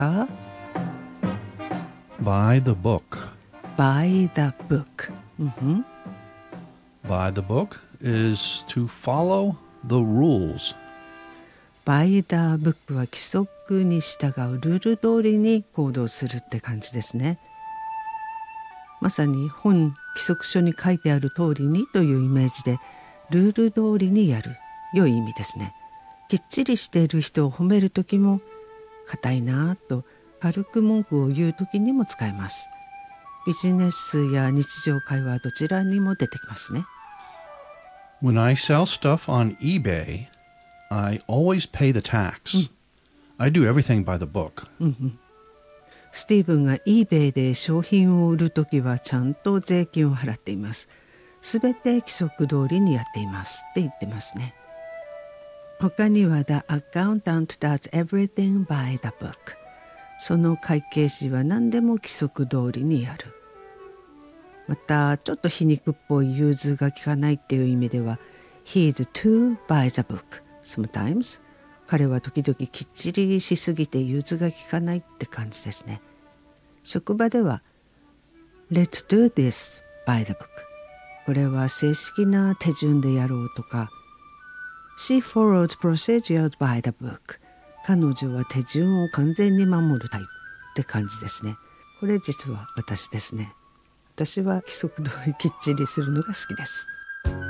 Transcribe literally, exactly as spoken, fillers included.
か？ By the book. by the book、うん、 By the book is to follow the rules. by the book は規則に従うルール通りに行動するって感じですね。まさに本規則書に書いてある通りにというイメージでルール通りにやる良い意味ですね。きっちりしている人を褒めるときも硬いなぁと軽く文句を言うときにも使えます。ビジネスや日常会話どちらにも出てきますね。 When I sell stuff on eBay, I always pay the tax. I do everything by the book. スティーブンが eBay で商品を売るときはちゃんと税金を払っています。すべて規則通りにやっていますって言ってますね。他には The accountant does everything by the book。その会計士は何でも規則通りにやる。またちょっと皮肉っぽい融通が利かないっていう意味では He is too by the book sometimes。 彼は時々きっちりしすぎて融通が利かないって感じですね。職場では Let's do this by the book。 これは正式な手順でやろうとか She followed procedures by the book。 彼女は手順を完全に守るタイプって感じですね。これ実は私ですね。私は規則通りきっちりするのが好きです。